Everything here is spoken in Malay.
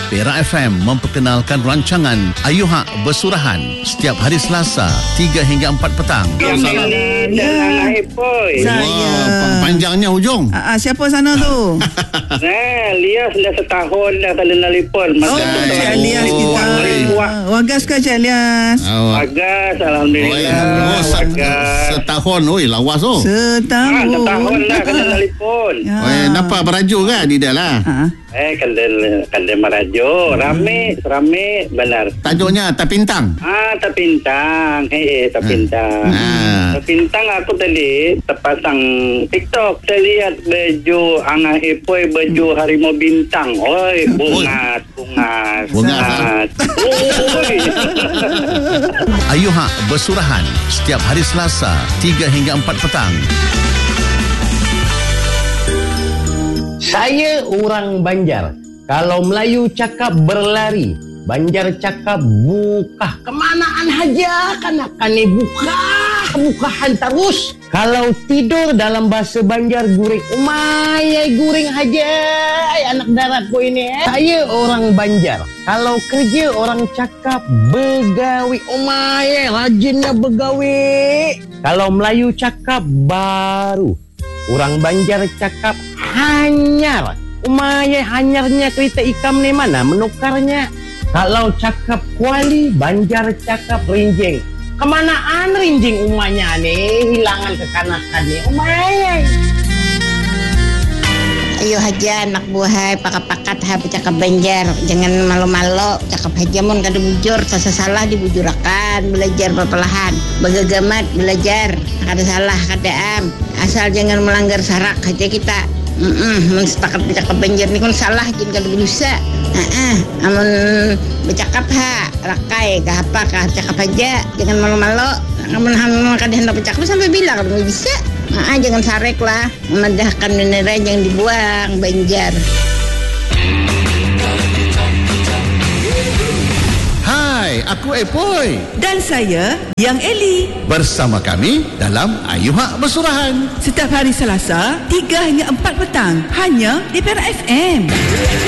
Perak FM memperkenalkan rancangan Ayuhak Bersurahan setiap hari Selasa 3 hingga 4 petang. Saya. Panjangnya hujung. Siapa sana tu? Lias dah setahun dah tak telefon. Cik Elias kita. Wagas ke Cik Elias? Wagas, alhamdulillah. Setahun, lawas tu. Setahun. Setahun dah kena telefon. Nampak berajuk kan di dah lah. Kandai merajuk. Rame benar. Tajuknya Tapintang. Tapintang. Tapintang. Tapintang aku tadi terpasang TikTok. Saya lihat baju Angah Epoi, baju harimau bintang. Bungat. Ayuhak Bersurahan setiap hari Selasa 3 hingga 4 petang. Saya orang Banjar. Kalau Melayu cakap berlari, Banjar cakap buka. Kemanaan haja kan bukahan terus. Kalau tidur dalam bahasa Banjar guring umay, guring haja anak daratku ini. Saya orang Banjar. Kalau kerja orang cakap begawi umay, rajinnya begawi. Kalau Melayu cakap baru. Orang Banjar cakap hanyar. Umaya hanyarnya kereta ikam ni mana menukarnya. Kalau cakap kuali, Banjar cakap rinjing. Kemanaan rinjing umanya ni? Hilangan kekanakan ni umaya. Ayo haja anak buahai pakat-pakat ha bercakap Banjar. Jangan malu-malu cakap haja mun kada bujur, tak salah dibujurakan, belajar perlahan. Bagagamat belajar, kada salah kada asal jangan melanggar syarak haja kita. Mun sepakat bercakap Banjar ni kan salah jin kada dosa. Amun bercakap rakai ka apa ka cakap aja, jangan malu-malu. Amun kada hendak bercakap sampai bila kada bisa. Jangan sarek lah. Memedahkan mineral yang dibuang Banjar. Hai, aku Epoi. Dan saya Yang Eli. Bersama kami dalam Ayuhak Bersurahan Setiap hari Selasa 3 hingga 4 petang. Hanya di Perak FM.